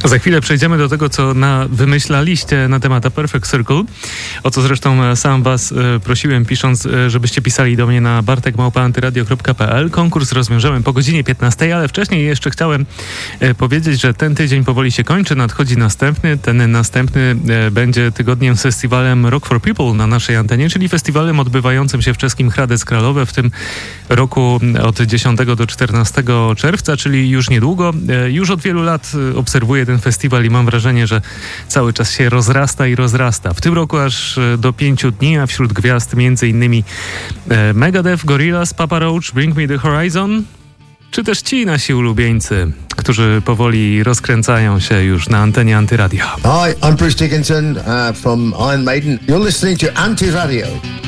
Za chwilę przejdziemy do tego, co wymyślaliście na temat A Perfect Circle, o co zresztą sam was prosiłem, pisząc, żebyście pisali do mnie na bartek@antyradio.pl. Konkurs rozwiążemy po godzinie 15, ale wcześniej jeszcze chciałem powiedzieć, że ten tydzień powoli się kończy, nadchodzi następny. Ten następny będzie tygodniem z festiwalem Rock for People na naszej antenie, czyli festiwalem odbywającym się w czeskim Hradec Králové w tym roku od 10 do 14 czerwca, czyli już niedługo. Już od wielu lat obserwuję ten festiwal i mam wrażenie, że cały czas się rozrasta i rozrasta. W tym roku aż do 5 dni, a wśród gwiazd m.in. Megadeth, Gorillaz, Papa Roach, Bring Me The Horizon, czy też ci nasi ulubieńcy, którzy powoli rozkręcają się już na antenie Antyradio. Hi, I'm Bruce Dickinson from Iron Maiden. You're listening to Antyradio.